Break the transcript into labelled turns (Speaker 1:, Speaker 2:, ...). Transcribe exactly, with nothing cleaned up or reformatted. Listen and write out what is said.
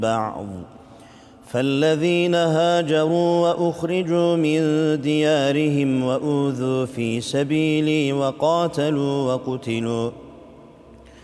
Speaker 1: بعض. فالذين هاجروا وأخرجوا من ديارهم وأوذوا في سبيلي وقاتلوا وقتلوا